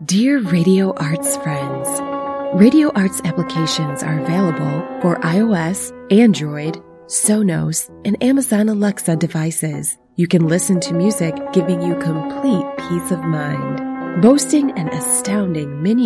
Dear Radio Arts friends, Radio Arts applications are available for iOS, Android, Sonos, and Amazon Alexa devices. You can listen to music, giving you complete peace of mind. Boasting an astounding mini